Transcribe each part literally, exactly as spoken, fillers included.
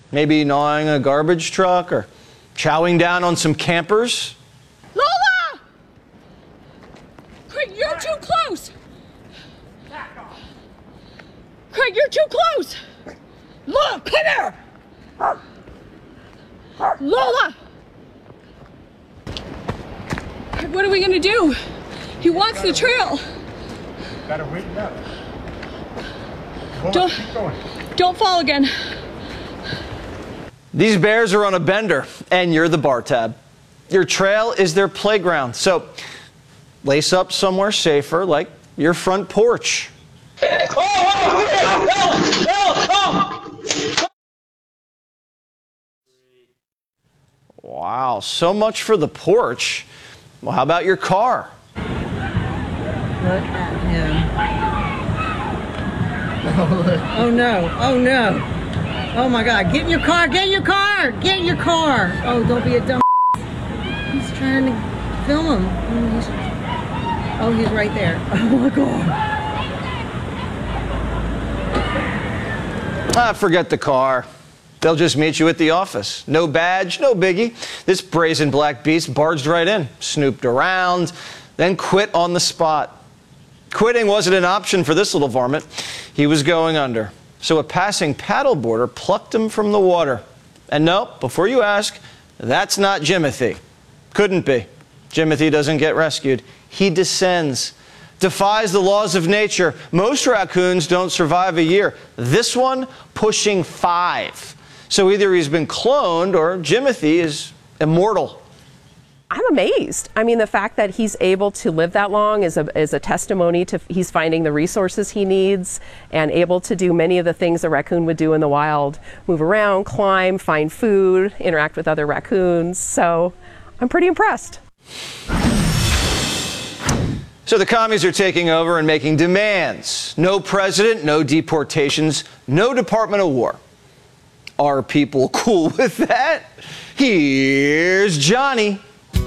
Maybe gnawing a garbage truck or chowing down on some campers? Lola! Craig, you're too close! Craig, you're too close! Lola, come here! Lola! What are we gonna do? He walks the trail. Gotta wait it out. Don't, keep going. Don't fall again. These bears are on a bender, and you're the bar tab. Your trail is their playground, so lace up somewhere safer, like your front porch. Wow, so much for the porch. Well, how about your car? Look at him. Oh no, oh no. Oh my God, get in your car, get in your car, get in your car. Oh, don't be a dumb. He's trying to film him. Oh, he's, oh, he's right there. Oh my God. Ah, forget the car. They'll just meet you at the office. No badge, no biggie. This brazen black beast barged right in, snooped around, then quit on the spot. Quitting wasn't an option for this little varmint. He was going under. So a passing paddleboarder plucked him from the water. And no, before you ask, that's not Jimothy. Couldn't be. Jimothy doesn't get rescued. He descends. Defies the laws of nature. Most raccoons don't survive a year. This one pushing five. So either he's been cloned or Jimothy is immortal. I'm amazed. I mean, the fact that he's able to live that long is a, is a testimony to he's finding the resources he needs and able to do many of the things a raccoon would do in the wild. Move around, climb, find food, interact with other raccoons. So I'm pretty impressed. So the commies are taking over and making demands. No president, no deportations, no Department of War. Are people cool with that? Here's Johnny.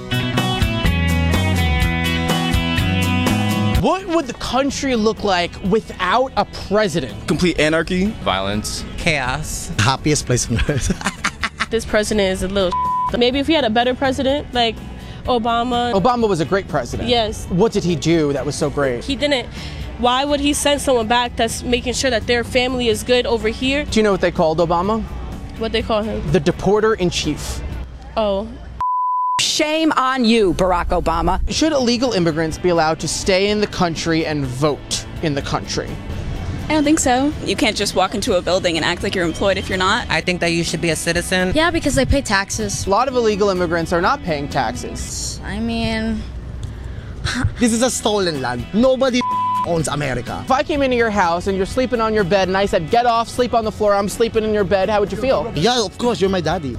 What would the country look like without a president? Complete anarchy. Violence. Chaos. Happiest place on earth. This president is a little maybe if we had a better president, like Obama. Obama was a great president. Yes. What did he do that was so great? He didn't. Why would he send someone back that's making sure that their family is good over here? Do you know what they called Obama? What they call him? The deporter-in-chief. Oh. Shame on you, Barack Obama. Should illegal immigrants be allowed to stay in the country and vote in the country? I don't think so. You can't just walk into a building and act like you're employed if you're not. I think that you should be a citizen. Yeah, because they pay taxes. A lot of illegal immigrants are not paying taxes. I mean... This is a stolen land. Nobody owns America. If I came into your house and you're sleeping on your bed and I said, get off, sleep on the floor, I'm sleeping in your bed, how would you feel? Yeah, of course, you're my daddy.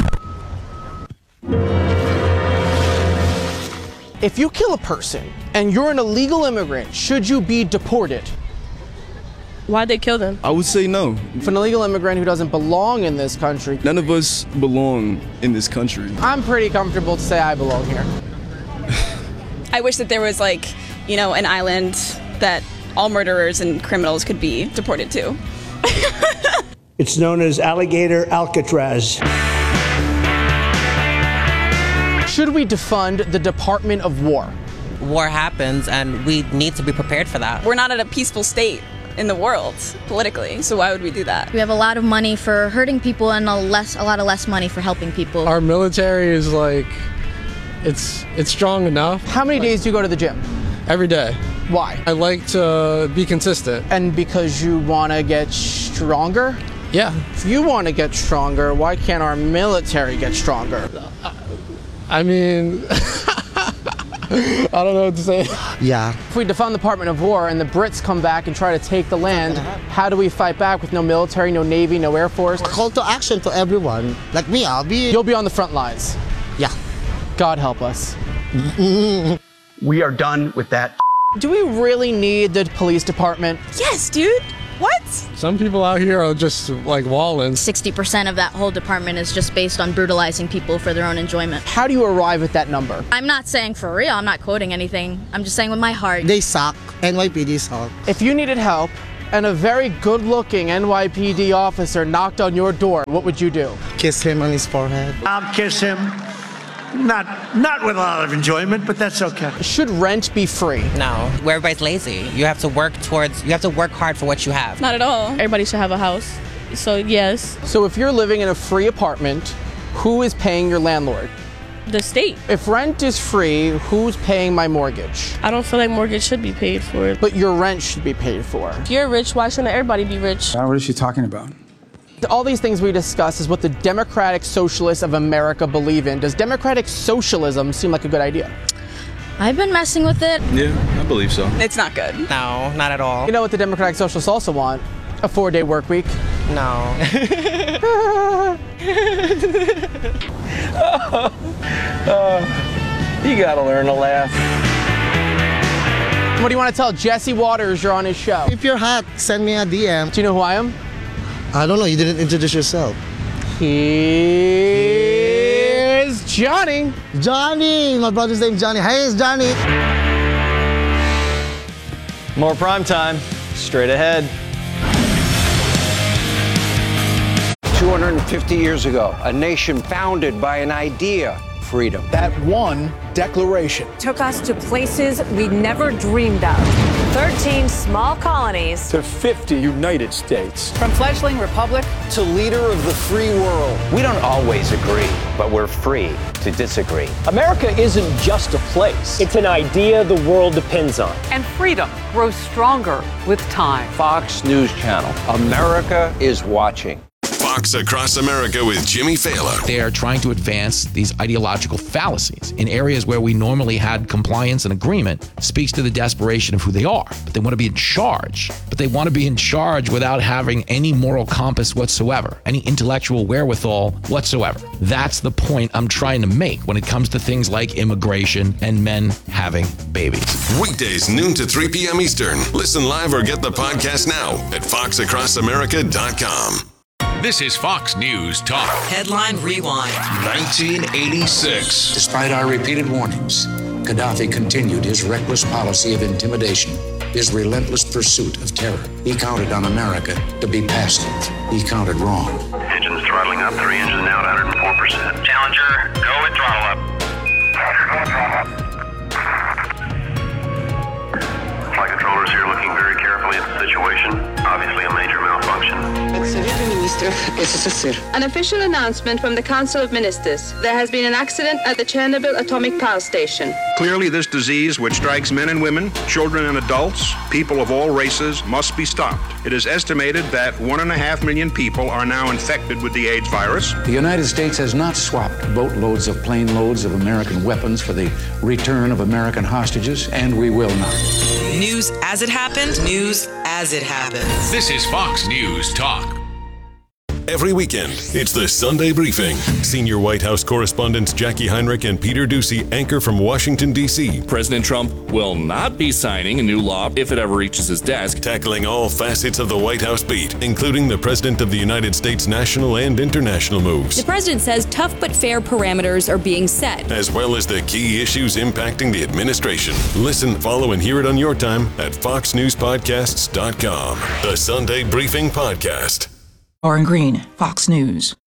If you kill a person and you're an illegal immigrant, should you be deported? Why'd they kill them? I would say no. If an illegal immigrant who doesn't belong in this country... None of us belong in this country. I'm pretty comfortable to say I belong here. I wish that there was, like, you know, an island that all murderers and criminals could be deported to. It's known as Alligator Alcatraz. Should we defund the Department of War? War happens, and we need to be prepared for that. We're not at a peaceful state in the world, politically, so why would we do that? We have a lot of money for hurting people and a, less, a lot of less money for helping people. Our military is like, it's, it's strong enough. How many days do you go to the gym? Every day. Why? I like to be consistent. And because you want to get stronger? Yeah. If you want to get stronger, why can't our military get stronger? I mean, I don't know what to say. Yeah. If we defund the Department of War and the Brits come back and try to take the land, how do we fight back with no military, no Navy, no Air Force? Call to action to everyone. Like me, I'll be... You'll be on the front lines. Yeah. God help us. We are done with that. Do we really need the police department? Yes, dude. What? Some people out here are just like walling. sixty percent of that whole department is just based on brutalizing people for their own enjoyment. How do you arrive at that number? I'm not saying for real, I'm not quoting anything. I'm just saying with my heart. They suck. N Y P D suck. If you needed help and a very good-looking N Y P D officer knocked on your door, what would you do? Kiss him on his forehead. I'll kiss him. Not, not with a lot of enjoyment, but that's okay. Should rent be free? No, where everybody's lazy. You have to work towards, you have to work hard for what you have. Not at all. Everybody should have a house. So yes. So if you're living in a free apartment, who is paying your landlord? The state. If rent is free, who's paying my mortgage? I don't feel like mortgage should be paid for. But your rent should be paid for. If you're rich, why shouldn't everybody be rich? What is she talking about? All these things we discuss is what the democratic socialists of America believe in. Does democratic socialism seem like a good idea? I've been messing with it. Yeah, I believe so. It's not good. No, not at all. You know what the democratic socialists also want? A four-day work week. No. oh, oh, you gotta learn to laugh. What do you want to tell Jesse Waters you're on his show? If you're hot, send me a D M. Do you know who I am? I don't know. You didn't introduce yourself. Here's Johnny. Johnny. My brother's name Johnny. Hey, it's Johnny. More prime time. Straight ahead. two hundred fifty years ago, a nation founded by an idea, freedom. That one declaration took us to places we never dreamed of. thirteen small colonies to fifty United States. From fledgling republic to leader of the free world. We don't always agree, but we're free to disagree. America isn't just a place. It's an idea the world depends on. And freedom grows stronger with time. Fox News Channel. America is watching. Fox Across America with Jimmy Fallon. They are trying to advance these ideological fallacies in areas where we normally had compliance and agreement. Speaks to the desperation of who they are. But they want to be in charge. But they want to be in charge without having any moral compass whatsoever, any intellectual wherewithal whatsoever. That's the point I'm trying to make when it comes to things like immigration and men having babies. Weekdays, noon to three p.m. Eastern. Listen live or get the podcast now at fox across america dot com. This is Fox News Talk. Headline Rewind. nineteen eighty-six. Despite our repeated warnings, Gaddafi continued his reckless policy of intimidation, his relentless pursuit of terror. He counted on America to be passive. He counted wrong. Engines throttling up, three engines now at one hundred four percent. Challenger, go with throttle up. Flight controllers here looking very carefully at the situation. Obviously a major malfunction. An official announcement from the Council of Ministers. There has been an accident at the Chernobyl atomic power station. Clearly, this disease, which strikes men and women, children and adults, people of all races, must be stopped. It is estimated that one and a half million people are now infected with the AIDS virus. The United States has not swapped boatloads of plane loads of American weapons for the return of American hostages, and we will not. News as it happened, news as it happened. This is Fox News Talk. Every weekend, it's the Sunday Briefing. Senior White House correspondents Jackie Heinrich and Peter Doocy anchor from Washington, D C President Trump will not be signing a new law if it ever reaches his desk. Tackling all facets of the White House beat, including the President of the United States national and international moves. The president says tough but fair parameters are being set, as well as the key issues impacting the administration. Listen, follow, and hear it on your time at fox news podcasts dot com. The Sunday Briefing Podcast. Lauren Green, Fox News.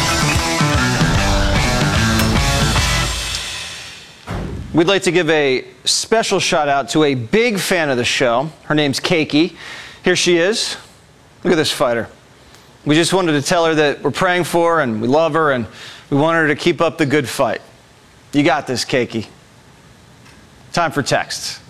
We'd like to give a special shout out to a big fan of the show. Her name's Keiki. Here she is. Look at this fighter. We just wanted to tell her that we're praying for her and we love her and we want her to keep up the good fight. You got this, Keiki. Time for texts.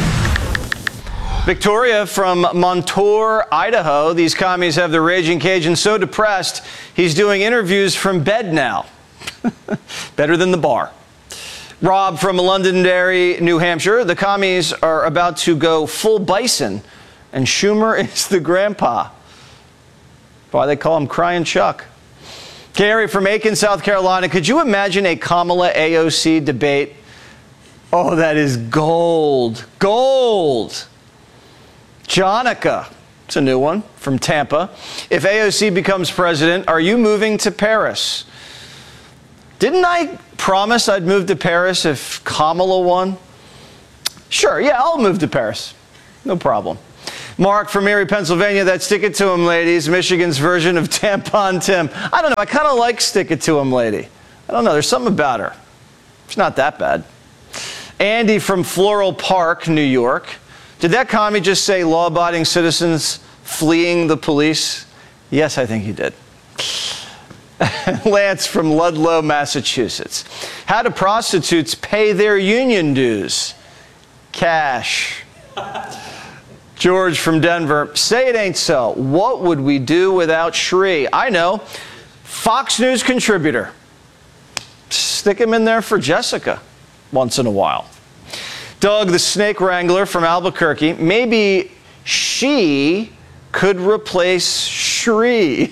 Victoria from Montour, Idaho. These commies have the Raging Cajun so depressed, he's doing interviews from bed now. Better than the bar. Rob from Londonderry, New Hampshire. The commies are about to go full bison, and Schumer is the grandpa. Why they call him Crying Chuck. Gary from Aiken, South Carolina. Could you imagine a Kamala A O C debate? Oh, that is gold. Gold. Jonica, it's a new one, from Tampa. If A O C becomes president, are you moving to Paris? Didn't I promise I'd move to Paris if Kamala won? Sure, yeah, I'll move to Paris. No problem. Mark from Erie, Pennsylvania, that Stick It To 'Em ladies, Michigan's version of Tampon Tim. I don't know, I kind of like Stick It To 'Em lady. I don't know, there's something about her. It's not that bad. Andy from Floral Park, New York. Did that commie just say law-abiding citizens fleeing the police? Yes, I think he did. Lance from Ludlow, Massachusetts. How do prostitutes pay their union dues? Cash. George from Denver. Say it ain't so. What would we do without Shri? I know. Fox News contributor. Stick him in there for Jessica once in a while. Doug, the snake wrangler from Albuquerque. Maybe she could replace Shri.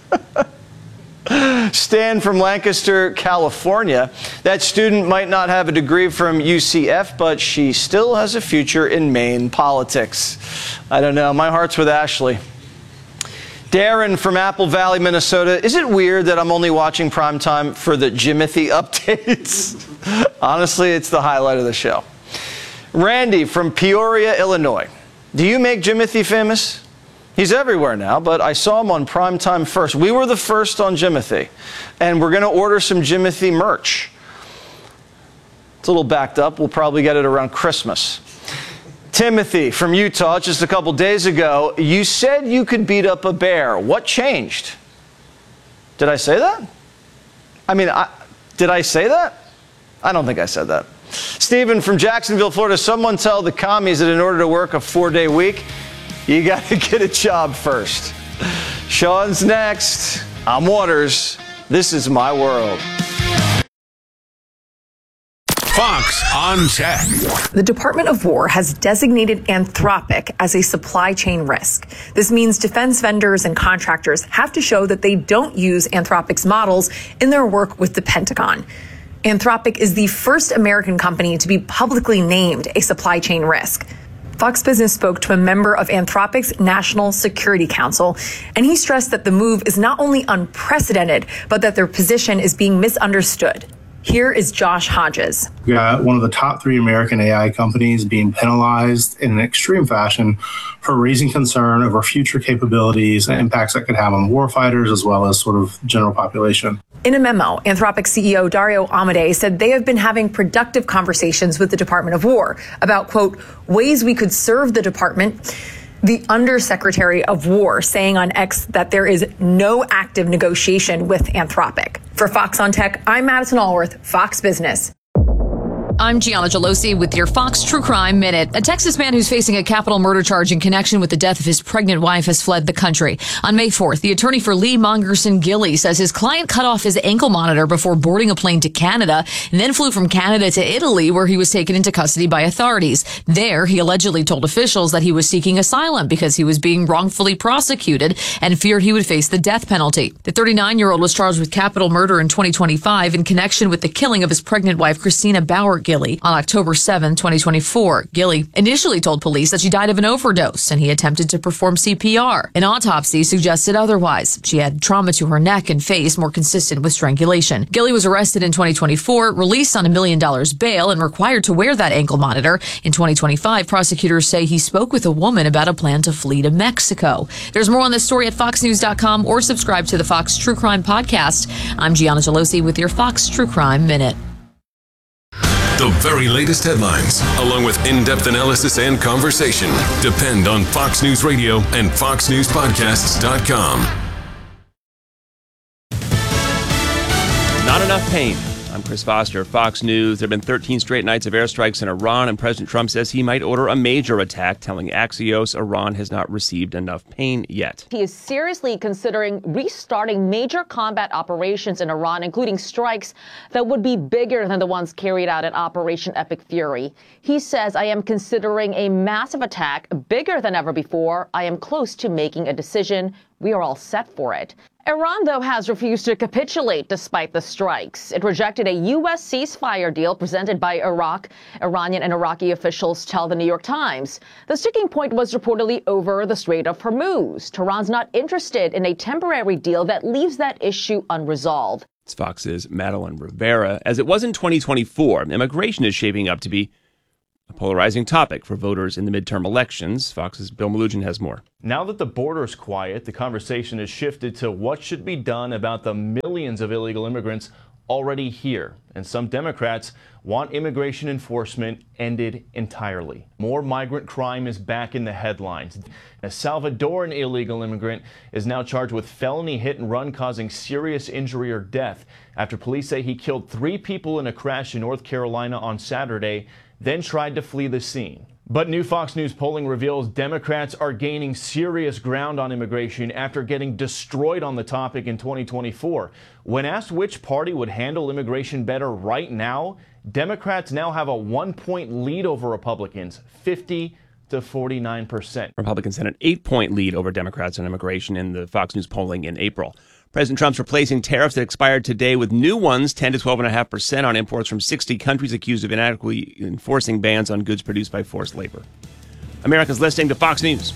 Stan from Lancaster, California. That student might not have a degree from U C F, but she still has a future in Maine politics. I don't know. My heart's with Ashley. Darren from Apple Valley, Minnesota. Is it weird that I'm only watching primetime for the Jimothy updates? Honestly, it's the highlight of the show. Randy from Peoria, Illinois. Do you make Jimothy famous? He's everywhere now, but I saw him on primetime first. We were the first on Jimothy, and we're going to order some Jimothy merch. It's a little backed up. We'll probably get it around Christmas. Timothy from Utah, just a couple days ago, you said you could beat up a bear. What changed? Did I say that? I mean, I, did I say that? I don't think I said that. Stephen from Jacksonville, Florida. Someone tell the commies that in order to work a four-day week, you got to get a job first. Sean's next. I'm Waters. This is my world. Fox on Tech. The Department of War has designated Anthropic as a supply chain risk. This means defense vendors and contractors have to show that they don't use Anthropic's models in their work with the Pentagon. Anthropic is the first American company to be publicly named a supply chain risk. Fox Business spoke to a member of Anthropic's National Security Council, and he stressed that the move is not only unprecedented, but that their position is being misunderstood. Here is Josh Hodges. We got one of the top three American A I companies being penalized in an extreme fashion for raising concern over future capabilities and impacts that could have on warfighters as well as sort of general population. In a memo, Anthropic C E O Dario Amodei said they have been having productive conversations with the Department of War about, quote, ways we could serve the department. The Undersecretary of War saying on X that there is no active negotiation with Anthropic. For Fox on Tech, I'm Madison Allworth, Fox Business. I'm Gianna Gelosi with your Fox True Crime Minute. A Texas man who's facing a capital murder charge in connection with the death of his pregnant wife has fled the country. On May fourth, the attorney for Lee Mongerson Gilley says his client cut off his ankle monitor before boarding a plane to Canada and then flew from Canada to Italy, where he was taken into custody by authorities. There, he allegedly told officials that he was seeking asylum because he was being wrongfully prosecuted and feared he would face the death penalty. The thirty-nine-year-old was charged with capital murder in twenty twenty-five in connection with the killing of his pregnant wife, Christina Bauer Gilley, on October seventh, twenty twenty-four. Gilley initially told police that she died of an overdose and he attempted to perform C P R. An autopsy suggested otherwise. She had trauma to her neck and face more consistent with strangulation. Gilley was arrested in twenty twenty-four, released on a million dollars bail, and required to wear that ankle monitor. In twenty twenty-five, prosecutors say he spoke with a woman about a plan to flee to Mexico. There's more on this story at fox news dot com or subscribe to the Fox True Crime Podcast. I'm Gianna Gelosi with your Fox True Crime Minute. The very latest headlines, along with in-depth analysis and conversation, depend on Fox News Radio and fox news podcasts dot com. Not enough pain. I'm Chris Foster, Fox News. There have been thirteen straight nights of airstrikes in Iran, and President Trump says he might order a major attack, telling Axios Iran has not received enough pain yet. He is seriously considering restarting major combat operations in Iran, including strikes that would be bigger than the ones carried out at Operation Epic Fury. He says, I am considering a massive attack, bigger than ever before. I am close to making a decision. We are all set for it. Iran, though, has refused to capitulate despite the strikes. It rejected a U S ceasefire deal presented by Iraq. Iranian and Iraqi officials tell the New York Times. The sticking point was reportedly over the Strait of Hormuz. Tehran's not interested in a temporary deal that leaves that issue unresolved. It's Fox's Madeline Rivera. As it was in twenty twenty-four, immigration is shaping up to be a polarizing topic for voters in the midterm elections. Fox's Bill Melugin has more. Now that the border's quiet, the conversation has shifted to what should be done about the millions of illegal immigrants already here. And some Democrats want immigration enforcement ended entirely. More migrant crime is back in the headlines. A Salvadoran illegal immigrant is now charged with felony hit and run causing serious injury or death after police say he killed three people in a crash in North Carolina on Saturday, then tried to flee the scene. But new Fox News polling reveals Democrats are gaining serious ground on immigration after getting destroyed on the topic in twenty twenty-four. When asked which party would handle immigration better right now, Democrats now have a one-point lead over Republicans, fifty to forty-nine percent. Republicans had an eight-point lead over Democrats on immigration in the Fox News polling in April. President Trump's replacing tariffs that expired today with new ones, ten to twelve point five percent on imports from sixty countries accused of inadequately enforcing bans on goods produced by forced labor. America's listening to Fox News.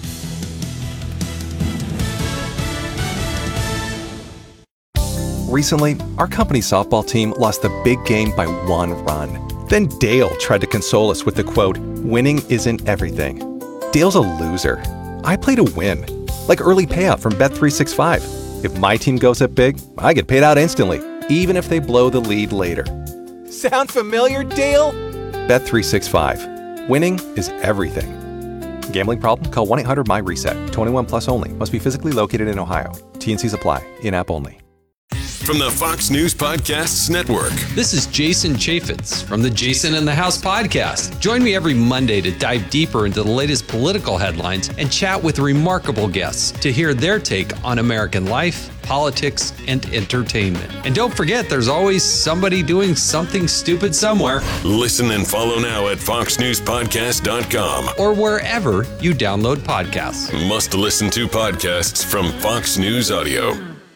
Recently, our company's softball team lost the big game by one run. Then Dale tried to console us with the quote, "Winning isn't everything." Dale's a loser. I play to win, like early payout from Bet three sixty-five. If my team goes up big, I get paid out instantly, even if they blow the lead later. Sound familiar, Dale? Bet three sixty-five. Winning is everything. Gambling problem? Call one eight hundred M Y reset. twenty-one plus only. Must be physically located in Ohio. T N Cs apply. In-app only. From the Fox News Podcasts Network. This is Jason Chaffetz from the Jason in the House podcast. Join me every Monday to dive deeper into the latest political headlines and chat with remarkable guests to hear their take on American life, politics, and entertainment. And don't forget, there's always somebody doing something stupid somewhere. Listen and follow now at fox news podcast dot com or wherever you download podcasts. Must listen to podcasts from Fox News Audio.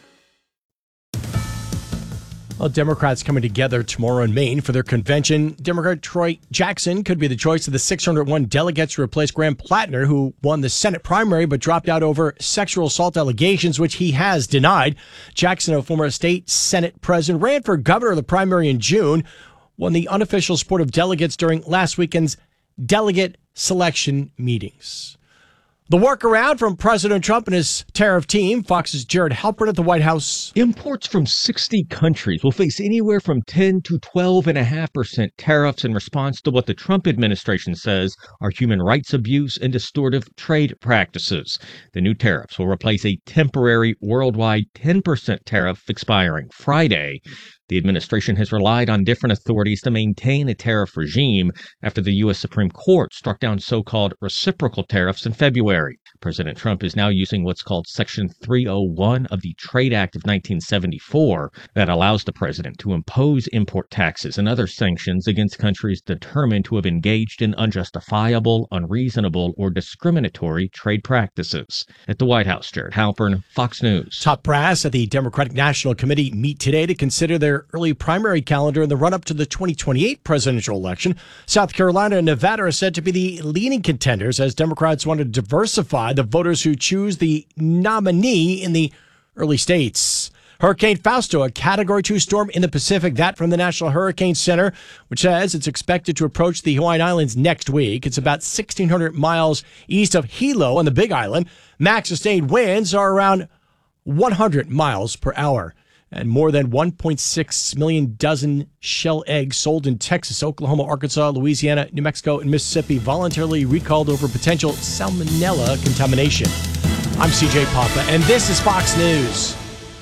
Well, Democrats coming together tomorrow in Maine for their convention. Democrat Troy Jackson could be the choice of the six hundred one delegates to replace Graham Plattner, who won the Senate primary but dropped out over sexual assault allegations, which he has denied. Jackson, a former state Senate president, ran for governor of the primary in June, won the unofficial support of delegates during last weekend's delegate selection meetings. The workaround from President Trump and his tariff team. Fox's Jared Halpern at the White House. Imports from sixty countries will face anywhere from ten to twelve point five percent tariffs in response to what the Trump administration says are human rights abuse and distortive trade practices. The new tariffs will replace a temporary worldwide ten percent tariff expiring Friday. The administration has relied on different authorities to maintain a tariff regime after the U S Supreme Court struck down so-called reciprocal tariffs in February. President Trump is now using what's called Section three oh one of the Trade Act of nineteen seventy-four that allows the president to impose import taxes and other sanctions against countries determined to have engaged in unjustifiable, unreasonable, or discriminatory trade practices. At the White House, Jared Halpern, Fox News. Top brass at the Democratic National Committee meet today to consider their early primary calendar in the run-up to the twenty twenty-eight presidential election. South Carolina and Nevada are said to be the leading contenders as Democrats want to diversify the voters who choose the nominee in the early states. Hurricane Fausto, a Category two storm in the Pacific. That from the National Hurricane Center, which says it's expected to approach the Hawaiian Islands next week. It's about sixteen hundred miles east of Hilo on the Big Island. Max sustained winds are around one hundred miles per hour. And more than one point six million dozen shell eggs sold in Texas, Oklahoma, Arkansas, Louisiana, New Mexico, and Mississippi voluntarily recalled over potential salmonella contamination. I'm C J Papa, and this is Fox News.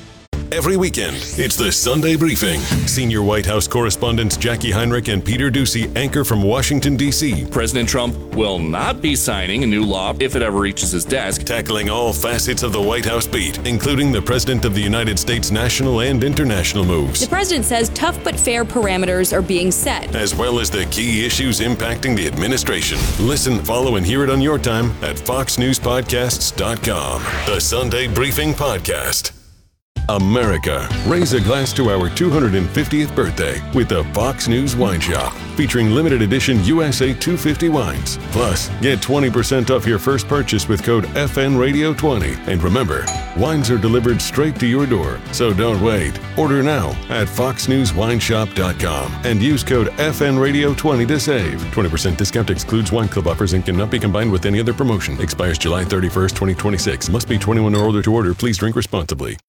Every weekend, it's the Sunday Briefing. Senior White House correspondents Jackie Heinrich and Peter Doocy anchor from Washington, D C President Trump will not be signing a new law if it ever reaches his desk. Tackling all facets of the White House beat, including the President of the United States national and international moves. The president says tough but fair parameters are being set, as well as the key issues impacting the administration. Listen, follow, and hear it on your time at fox news podcasts dot com. The Sunday Briefing Podcast. America. Raise a glass to our two hundred fiftieth birthday with the Fox News Wine Shop, featuring limited edition U S A two fifty wines. Plus, get twenty percent off your first purchase with code F N Radio twenty. And remember, wines are delivered straight to your door, so don't wait. Order now at fox news wine shop dot com and use code F N Radio twenty to save. twenty percent discount excludes wine club offers and cannot be combined with any other promotion. Expires July thirty-first, twenty twenty-six. Must be twenty-one or older to order. Please drink responsibly.